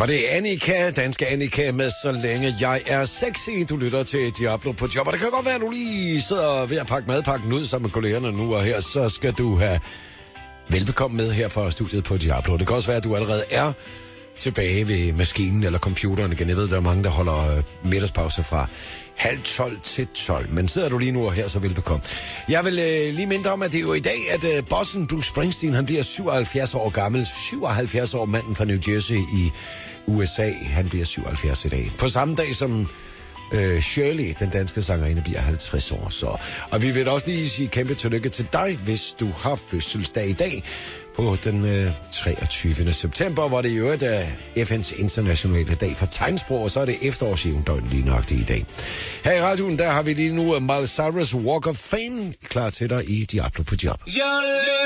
var det Annika, danske Annika med Så længe jeg er sexy. Du lytter til Diablo på job, og det kan godt være, at du lige sidder ved at pakke madpakken ud sammen med kollegerne nu, og her så skal du have velbekomme med her fra studiet på Diablo. Det kan også være, at du allerede er tilbage ved maskinen eller computeren igen. Jeg ved, der er mange, der holder middagspause fra 11:30 til 12. Men sidder du lige nu og her, så velbekomme. Jeg vil lige minde om, at det er jo i dag, at bossen Bruce Springsteen, han bliver 77 år gammel. 77 år, manden fra New Jersey i USA. Han bliver 77 i dag. På samme dag som Shirley, den danske sangerinde, bliver 50 år. Så. Og vi vil også lige sige kæmpe tillykke til dig, hvis du har fødselsdag i dag på den 23. september, hvor det jo er FN's internationale dag for tegnsprog, og så er det efterårsjævndøgn lige nøjagtigt i dag. Her i radioen, der har vi lige nu Miley Cyrus Walk of Fame klar til dig i Diablo på job.